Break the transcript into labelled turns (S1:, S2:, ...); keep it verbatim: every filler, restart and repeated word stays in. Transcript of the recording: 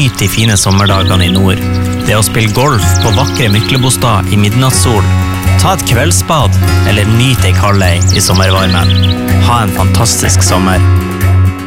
S1: nyt de fine sommerdagene i nord. Det å spille golf på vakre Myklebostad i midnattssol, ta et kveldsbad eller nyt ei kaldei i sommervarmen. Ha en fantastisk sommer.